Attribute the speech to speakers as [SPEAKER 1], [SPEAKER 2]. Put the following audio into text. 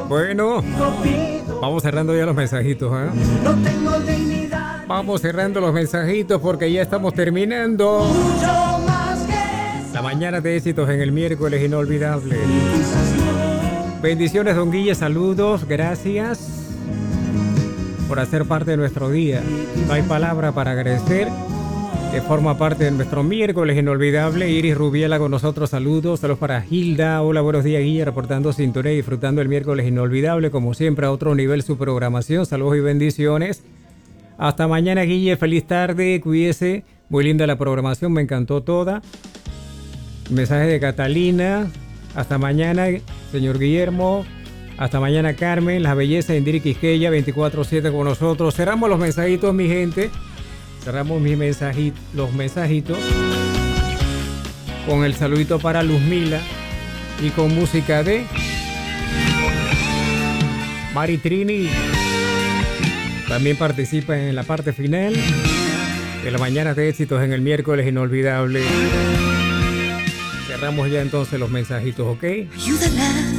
[SPEAKER 1] Bueno, vamos cerrando ya los mensajitos, ¿eh? Vamos cerrando los mensajitos porque ya estamos terminando. La mañana de éxitos en el miércoles inolvidable. Bendiciones, don Guille, saludos, gracias por hacer parte de nuestro día. No hay palabra para agradecer, que forma parte de nuestro miércoles inolvidable. Iris Rubiela con nosotros, saludos para Hilda. Hola, buenos días, Guille, reportando sintonía y disfrutando el miércoles inolvidable, como siempre a otro nivel su programación. Saludos y bendiciones. Hasta mañana, Guille, feliz tarde, cuídese. Muy linda la programación, me encantó toda. Mensaje de Catalina. Hasta mañana, señor Guillermo. Hasta mañana, Carmen. La belleza de Indira Quisqueya, 24/7 con nosotros. Cerramos los mensajitos, mi gente. Cerramos los mensajitos con el saludito para Luzmila y con música de Mari Trini. También participa en la parte final de la mañana de éxitos en el miércoles inolvidable. Cerramos ya entonces los mensajitos, ¿ok?
[SPEAKER 2] Ayúdala